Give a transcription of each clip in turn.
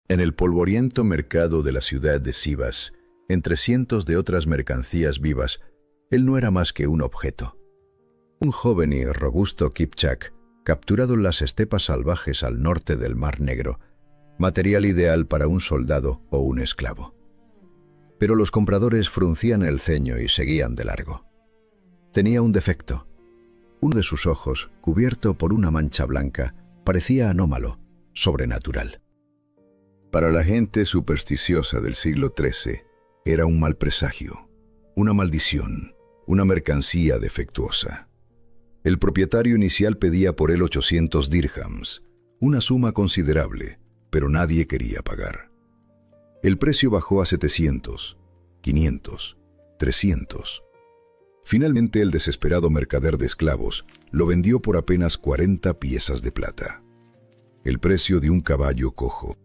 En el polvoriento mercado de la ciudad de Sivas, entre cientos de otras mercancías vivas, él no era más que un objeto. Un joven y robusto Kipchak, capturado en las estepas salvajes al norte del Mar Negro, material ideal para un soldado o un esclavo. Pero los compradores fruncían el ceño y seguían de largo. Tenía un defecto. Uno de sus ojos, cubierto por una mancha blanca, parecía anómalo, sobrenatural. Para la gente supersticiosa del siglo XIII, era un mal presagio, una maldición, una mercancía defectuosa. El propietario inicial pedía por él 800 dirhams, una suma considerable, pero nadie quería pagar. El precio bajó a 700, 500, 300. Finalmente el desesperado mercader de esclavos lo vendió por apenas 40 piezas de plata. El precio de un caballo cojo.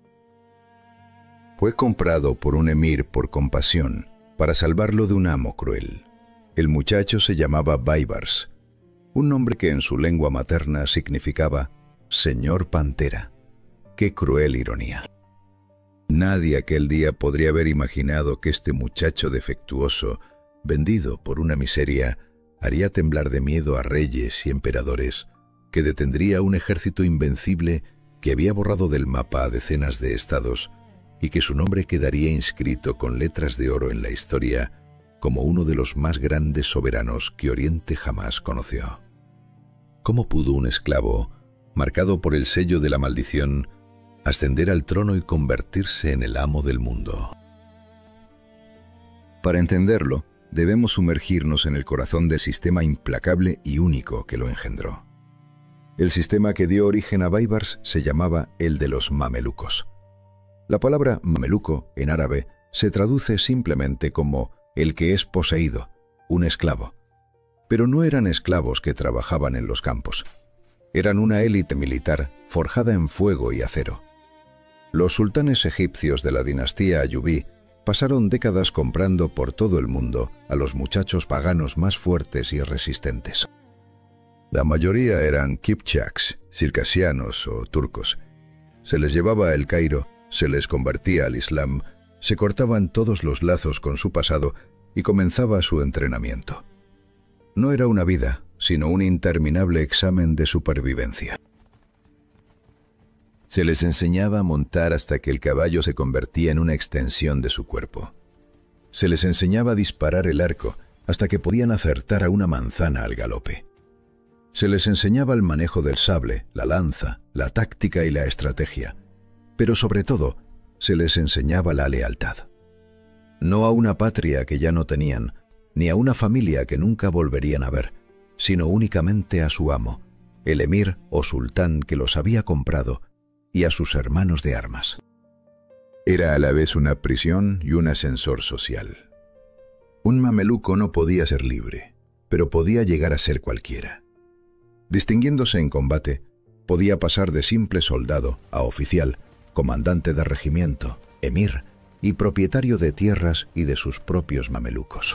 Fue comprado por un emir por compasión para salvarlo de un amo cruel. El muchacho se llamaba Baibars, un nombre que en su lengua materna significaba Señor Pantera. ¡Qué cruel ironía! Nadie aquel día podría haber imaginado que este muchacho defectuoso, vendido por una miseria, haría temblar de miedo a reyes y emperadores, que detendría un ejército invencible que había borrado del mapa a decenas de estados y que su nombre quedaría inscrito con letras de oro en la historia como uno de los más grandes soberanos que Oriente jamás conoció. ¿Cómo pudo un esclavo, marcado por el sello de la maldición, ascender al trono y convertirse en el amo del mundo? Para entenderlo, debemos sumergirnos en el corazón del sistema implacable y único que lo engendró. El sistema que dio origen a Baibars se llamaba el de los mamelucos. La palabra mameluco, en árabe, se traduce simplemente como el que es poseído, un esclavo. Pero no eran esclavos que trabajaban en los campos. Eran una élite militar forjada en fuego y acero. Los sultanes egipcios de la dinastía Ayubí pasaron décadas comprando por todo el mundo a los muchachos paganos más fuertes y resistentes. La mayoría eran kipchaks, circasianos o turcos. Se les llevaba a El Cairo, se les convertía al Islam, se cortaban todos los lazos con su pasado y comenzaba su entrenamiento. No era una vida, sino un interminable examen de supervivencia. Se les enseñaba a montar hasta que el caballo se convertía en una extensión de su cuerpo. Se les enseñaba a disparar el arco hasta que podían acertar a una manzana al galope. Se les enseñaba el manejo del sable, la lanza, la táctica y la estrategia, pero sobre todo, se les enseñaba la lealtad. No a una patria que ya no tenían, ni a una familia que nunca volverían a ver, sino únicamente a su amo, el emir o sultán que los había comprado, y a sus hermanos de armas. Era a la vez una prisión y un ascensor social. Un mameluco no podía ser libre, pero podía llegar a ser cualquiera. Distinguiéndose en combate, podía pasar de simple soldado a oficial, comandante de regimiento, emir y propietario de tierras y de sus propios mamelucos.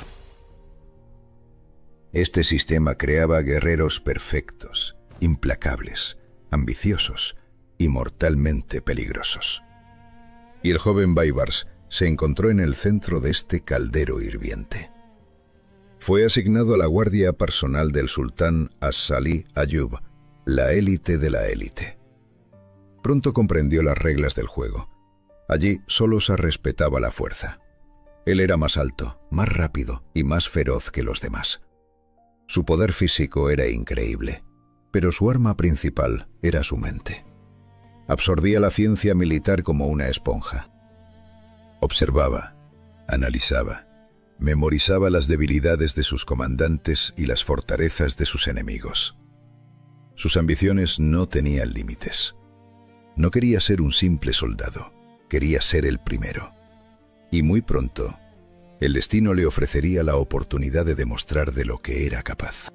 Este sistema creaba guerreros perfectos, implacables, ambiciosos y mortalmente peligrosos. Y el joven Baibars se encontró en el centro de este caldero hirviente. Fue asignado a la guardia personal del sultán As-Salih Ayub, la élite de la élite. Pronto comprendió las reglas del juego. Allí solo se respetaba la fuerza. Él era más alto, más rápido y más feroz que los demás. Su poder físico era increíble, pero su arma principal era su mente. Absorbía la ciencia militar como una esponja. Observaba, analizaba, memorizaba las debilidades de sus comandantes y las fortalezas de sus enemigos. Sus ambiciones no tenían límites. No quería ser un simple soldado, quería ser el primero. Y muy pronto, el destino le ofrecería la oportunidad de demostrar de lo que era capaz.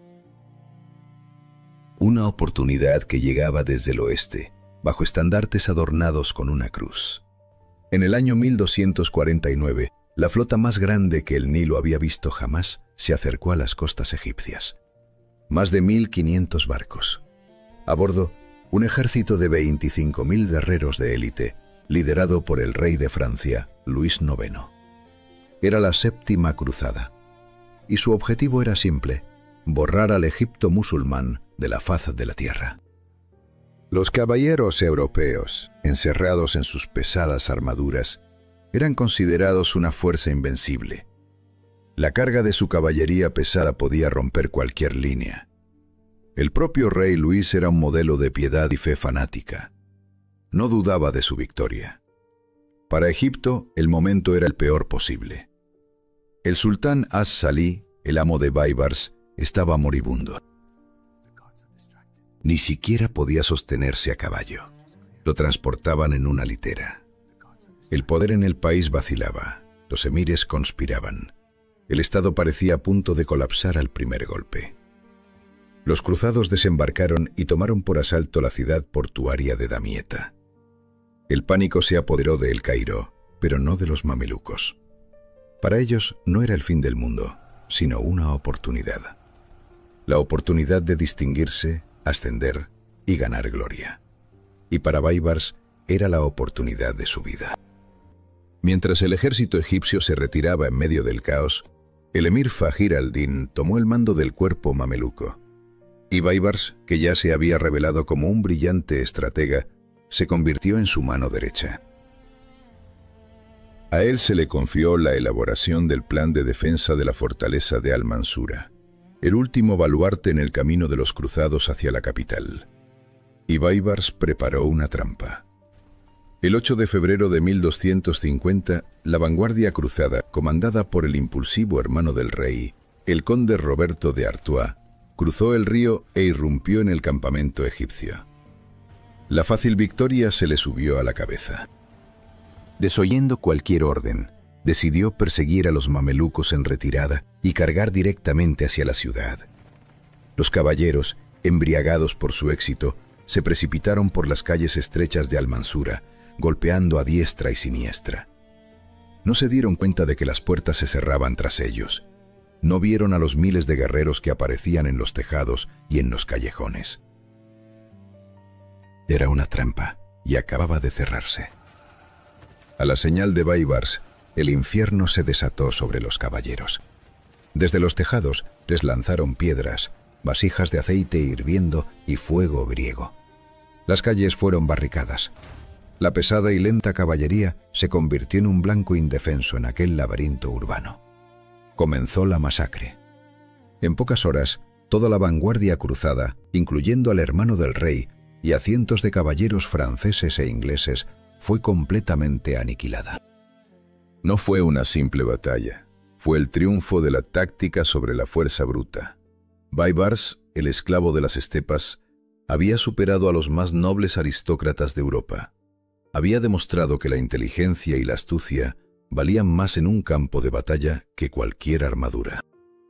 Una oportunidad que llegaba desde el oeste, bajo estandartes adornados con una cruz. En el año 1249, la flota más grande que el Nilo había visto jamás se acercó a las costas egipcias. Más de 1.500 barcos. A bordo, un ejército de 25.000 guerreros de élite, liderado por el rey de Francia, Luis IX. Era la séptima cruzada, y su objetivo era simple: borrar al Egipto musulmán de la faz de la tierra. Los caballeros europeos, encerrados en sus pesadas armaduras, eran considerados una fuerza invencible. La carga de su caballería pesada podía romper cualquier línea. El propio rey Luis era un modelo de piedad y fe fanática. No dudaba de su victoria. Para Egipto, el momento era el peor posible. El sultán As-Salih, el amo de Baibars, estaba moribundo. Ni siquiera podía sostenerse a caballo. Lo transportaban en una litera. El poder en el país vacilaba. Los emires conspiraban. El Estado parecía a punto de colapsar al primer golpe. Los cruzados desembarcaron y tomaron por asalto la ciudad portuaria de Damieta. El pánico se apoderó de El Cairo, pero no de los mamelucos. Para ellos no era el fin del mundo, sino una oportunidad. La oportunidad de distinguirse, ascender y ganar gloria. Y para Baibars era la oportunidad de su vida. Mientras el ejército egipcio se retiraba en medio del caos, el emir Fajir al-Din tomó el mando del cuerpo mameluco. Y Baibars, que ya se había revelado como un brillante estratega, se convirtió en su mano derecha. A él se le confió la elaboración del plan de defensa de la fortaleza de Al-Mansura, el último baluarte en el camino de los cruzados hacia la capital. Y Baibars preparó una trampa. El 8 de febrero de 1250, la vanguardia cruzada, comandada por el impulsivo hermano del rey, el conde Roberto de Artois, cruzó el río e irrumpió en el campamento egipcio. La fácil victoria se le subió a la cabeza. Desoyendo cualquier orden, decidió perseguir a los mamelucos en retirada y cargar directamente hacia la ciudad. Los caballeros, embriagados por su éxito, se precipitaron por las calles estrechas de Al-Mansura, golpeando a diestra y siniestra. No se dieron cuenta de que las puertas se cerraban tras ellos. No vieron a los miles de guerreros que aparecían en los tejados y en los callejones. Era una trampa y acababa de cerrarse. A la señal de Baibars, el infierno se desató sobre los caballeros. Desde los tejados les lanzaron piedras, vasijas de aceite hirviendo y fuego griego. Las calles fueron barricadas. La pesada y lenta caballería se convirtió en un blanco indefenso en aquel laberinto urbano. Comenzó la masacre. En pocas horas, toda la vanguardia cruzada, incluyendo al hermano del rey y a cientos de caballeros franceses e ingleses, fue completamente aniquilada. No fue una simple batalla, fue el triunfo de la táctica sobre la fuerza bruta. Baibars, el esclavo de las estepas, había superado a los más nobles aristócratas de Europa. Había demostrado que la inteligencia y la astucia valían más en un campo de batalla que cualquier armadura.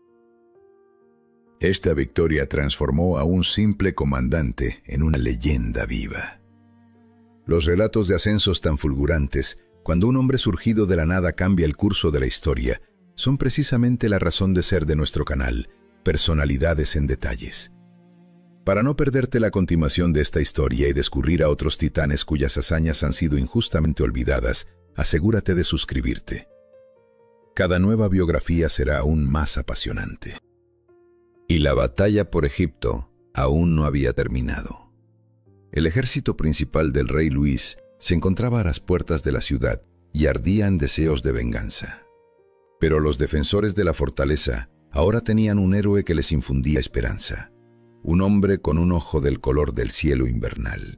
Esta victoria transformó a un simple comandante en una leyenda viva. Los relatos de ascensos tan fulgurantes, cuando un hombre surgido de la nada cambia el curso de la historia, son precisamente la razón de ser de nuestro canal, Personalidades en Detalles. Para no perderte la continuación de esta historia y descubrir a otros titanes cuyas hazañas han sido injustamente olvidadas, asegúrate de suscribirte. Cada nueva biografía será aún más apasionante. Y la batalla por Egipto aún no había terminado. El ejército principal del rey Luis se encontraba a las puertas de la ciudad y ardía en deseos de venganza. Pero los defensores de la fortaleza ahora tenían un héroe que les infundía esperanza. Un hombre con un ojo del color del cielo invernal.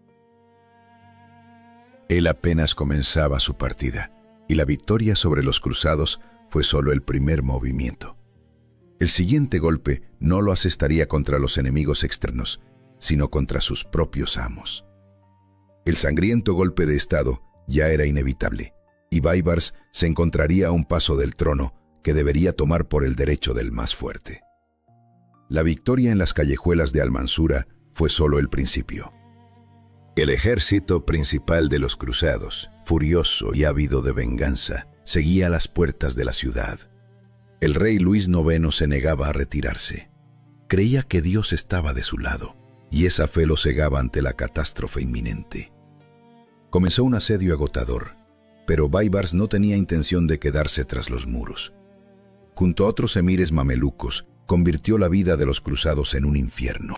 Él apenas comenzaba su partida, y la victoria sobre los cruzados fue solo el primer movimiento. El siguiente golpe no lo asestaría contra los enemigos externos, sino contra sus propios amos. El sangriento golpe de estado ya era inevitable, y Baibars se encontraría a un paso del trono que debería tomar por el derecho del más fuerte. La victoria en las callejuelas de Al-Mansura fue solo el principio. El ejército principal de los cruzados, furioso y ávido de venganza, seguía a las puertas de la ciudad. El rey Luis IX se negaba a retirarse. Creía que Dios estaba de su lado, y esa fe lo cegaba ante la catástrofe inminente. Comenzó un asedio agotador, pero Baibars no tenía intención de quedarse tras los muros. Junto a otros emires mamelucos, convirtió la vida de los cruzados en un infierno.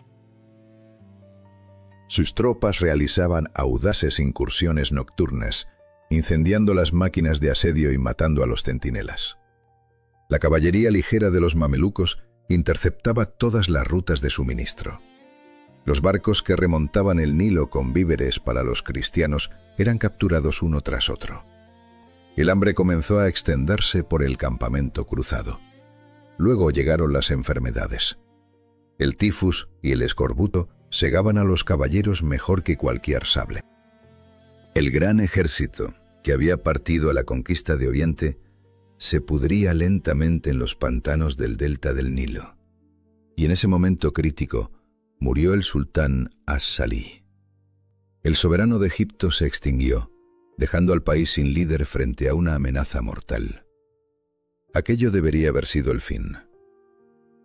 Sus tropas realizaban audaces incursiones nocturnas, incendiando las máquinas de asedio y matando a los centinelas. La caballería ligera de los mamelucos interceptaba todas las rutas de suministro. Los barcos que remontaban el Nilo con víveres para los cristianos eran capturados uno tras otro. El hambre comenzó a extenderse por el campamento cruzado. Luego llegaron las enfermedades. El tifus y el escorbuto segaban a los caballeros mejor que cualquier sable. El gran ejército, que había partido a la conquista de Oriente, se pudría lentamente en los pantanos del delta del Nilo. Y en ese momento crítico murió el sultán As-Salih. El soberano de Egipto se extinguió, dejando al país sin líder frente a una amenaza mortal. Aquello debería haber sido el fin.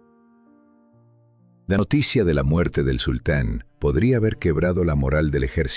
La noticia de la muerte del sultán podría haber quebrado la moral del ejército.